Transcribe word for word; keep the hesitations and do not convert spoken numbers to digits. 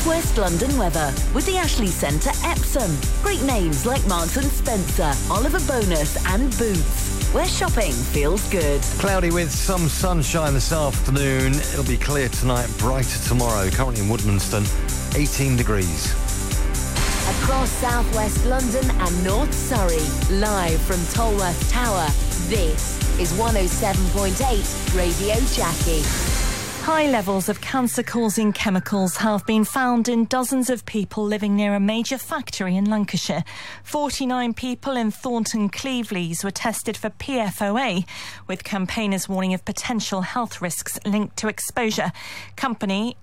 West London weather with the Ashley Centre Epsom. Great names like Marks and Spencer, Oliver Bonus and Boots, where shopping feels good. Cloudy with some sunshine this afternoon. It'll be clear tonight, brighter tomorrow. Currently in Woodmanston, eighteen degrees. Across southwest London and North Surrey, live from Tolworth Tower, this is one oh seven point eight Radio Jackie. High levels of cancer-causing chemicals have been found in dozens of people living near a major factory in Lancashire. forty-nine people in Thornton Cleveleys were tested for P F O A, with campaigners warning of potential health risks linked to exposure. Company